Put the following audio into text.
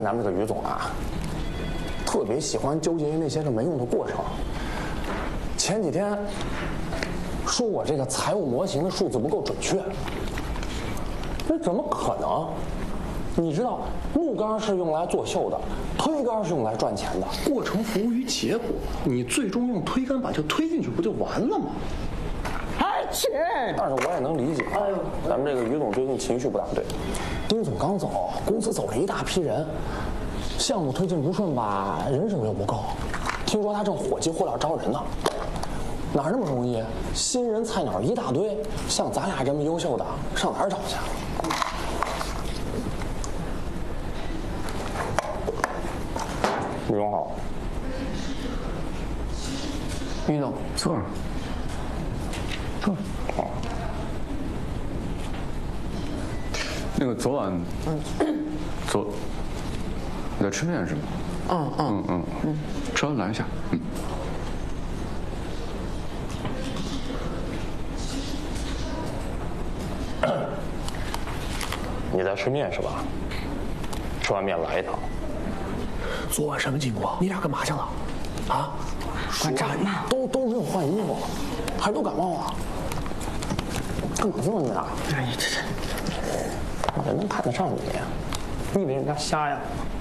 咱们这个于总啊，特别喜欢纠结于那些个没用的过程。前几天说我这个财务模型的数字不够准确，这怎么可能？你知道，木杆是用来作秀的，推杆是用来赚钱的，过程服务于结果。你最终用推杆把球推进去，不就完了吗？但是我也能理解，咱们这个于总最近情绪不大对。丁总刚走，公司走了一大批人，项目推进不顺吧，人手又不够。听说他正火急火燎招人呢，哪那么容易？新人菜鸟一大堆，像咱俩这么优秀的，上哪儿找去？于总好。 于总， 坐。好。 那个昨晚，你在吃面是吗？吃完来一下。 你在吃面是吧？吃完面来一趟。 昨晚什么情况？你俩干嘛去了？啊？ 馆长嘛， 都没有换衣服，还都感冒了。干嘛去了你俩？ 哎，这我能看得上你？你以为人家瞎呀？